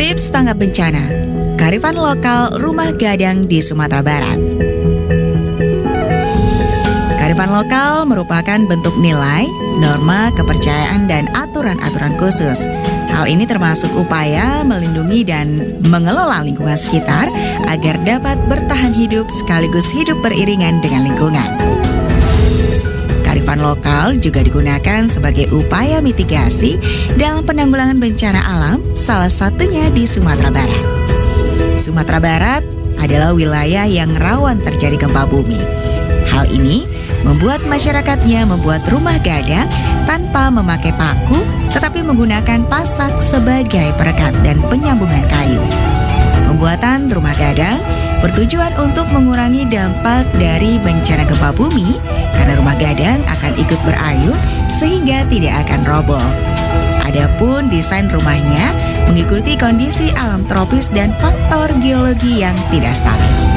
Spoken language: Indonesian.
Tips tanggap bencana, kearifan lokal rumah gadang di Sumatera Barat. Kearifan lokal merupakan bentuk nilai, norma, kepercayaan, dan aturan-aturan khusus. Hal ini termasuk upaya melindungi dan mengelola lingkungan sekitar agar dapat bertahan hidup sekaligus hidup beriringan dengan lingkungan. Kearifan lokal juga digunakan sebagai upaya mitigasi dalam penanggulangan bencana alam, salah satunya di Sumatera Barat. Sumatera Barat adalah wilayah yang rawan terjadi gempa bumi. Hal ini membuat masyarakatnya membuat rumah gadang tanpa memakai paku, tetapi menggunakan pasak sebagai perekat dan penyambungan kayu. Pembuatan rumah gadang bertujuan untuk mengurangi dampak dari bencana gempa bumi karena rumah gadang akan ikut berayun sehingga tidak akan roboh. Adapun desain rumahnya mengikuti kondisi alam tropis dan faktor geologi yang tidak stabil.